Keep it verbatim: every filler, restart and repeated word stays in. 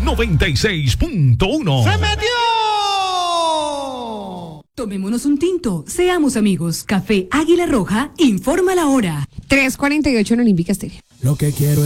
noventa y seis punto uno. ¡Se metió! Tomémonos un tinto, seamos amigos. Café Águila Roja, informa la hora. tres cuarenta y ocho en Olímpica Estéreo. Lo que quiero